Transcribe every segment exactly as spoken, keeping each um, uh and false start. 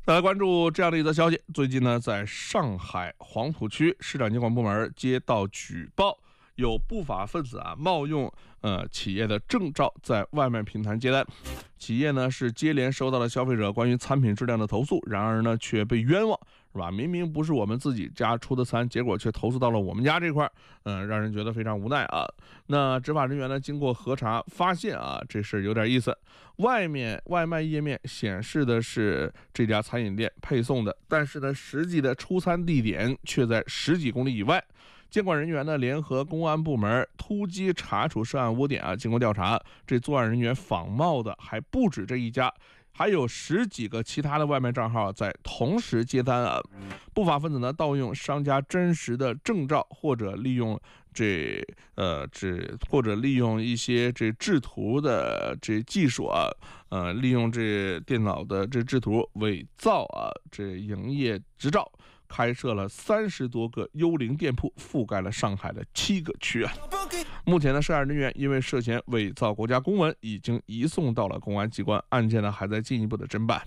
再来关注这样的一则消息，最近呢，在上海黄浦区市场监管部门接到举报，有不法分子啊冒用呃企业的证照在外卖平台接单，企业呢是接连收到了消费者关于餐品质量的投诉，然而呢却被冤枉，是吧？明明不是我们自己家出的餐，结果却投诉到了我们家这块，嗯、呃，让人觉得非常无奈啊。那执法人员呢经过核查发现啊，这事有点意思，外面外卖页面显示的是这家餐饮店配送的，但是呢实际的出餐地点却在十几公里以外。监管人员呢联合公安部门突击查处涉案窝点啊，经过调查，这作案人员仿冒的还不止这一家，还有十几个其他的外卖账号在同时接单啊。不法分子呢盗用商家真实的证照，或者利用这呃这或者利用一些这制图的这技术啊，呃利用这电脑的这制图伪造啊这营业执照，开设了三十多个幽灵店铺，覆盖了上海的七个区啊。目前呢，涉案人员因为涉嫌伪造国家公文，已经移送到了公安机关，案件呢还在进一步的侦办。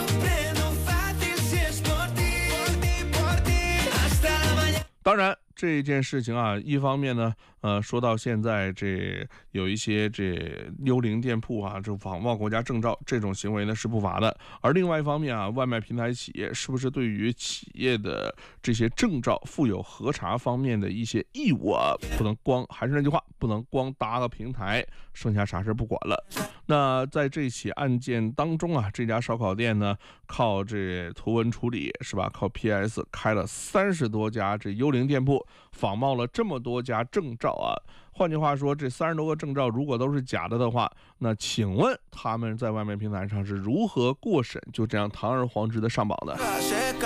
当然，这件事情啊，一方面呢，呃，说到现在这有一些这幽灵店铺啊，这仿冒国家证照这种行为呢是不法的。而另外一方面啊，外卖平台企业是不是对于企业的这些证照负有核查方面的一些义务啊？不能光还是那句话，不能光搭个平台，剩下啥事不管了。那在这起案件当中啊，这家烧烤店呢，靠这图文处理是吧？靠 P S 开了三十多家这幽灵店铺，仿冒了这么多家证照啊。换句话说，这三十多个证照如果都是假的的话，那请问他们在外卖平台上是如何过审，就这样堂而皇之的上榜的？